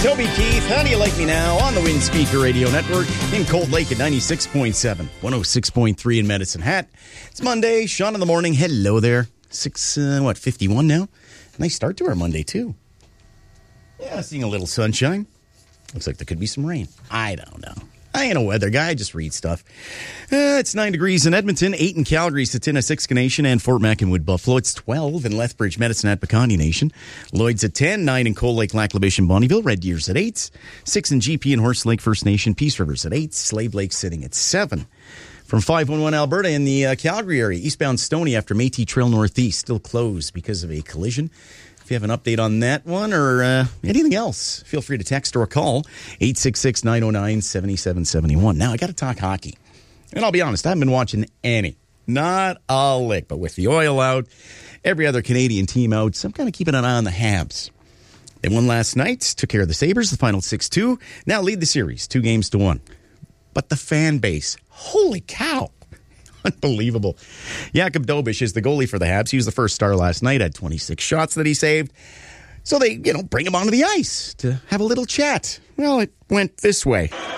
Toby Keith, How Do You Like Me Now on the Wind Speaker Radio Network in Cold Lake at 96.7, 106.3 in Medicine Hat. It's Monday, Sean in the morning. Hello there. 51 now? Nice start to our Monday, too. Yeah, seeing a little sunshine. Looks like there could be some rain. I don't know. I ain't a weather guy. I just read stuff. It's 9 degrees in Edmonton, 8 in Calgary, Satina, 6 Nation, and Fort Mac and Wood Buffalo. It's 12 in Lethbridge, Medicine Hat, Picondi Nation. Lloyd's at 10, 9 in Cold Lake, Lac La Biche, and Bonnyville. Red Deer's at 8, 6 in GP and Horse Lake First Nation. Peace River's at 8, Slave Lake sitting at 7. From 511 Alberta in the Calgary area, eastbound Stoney after Métis Trail Northeast, still closed because of a collision. If you have an update on that one or anything else, feel free to text or call 866-909-7771. Now, I got to talk hockey. And I'll be honest, I haven't been watching any. Not a lick. But with the oil out, every other Canadian team out, so I'm kind of keeping an eye on the Habs. They won last night, took care of the Sabres, the final 6-2. Now lead the series, 2-1. But the fan base, holy cow. Unbelievable. Jakub Dobeš is the goalie for the Habs. He was the first star last night, had 26 shots that he saved. So they, bring him onto the ice to have a little chat. Well, it went this way.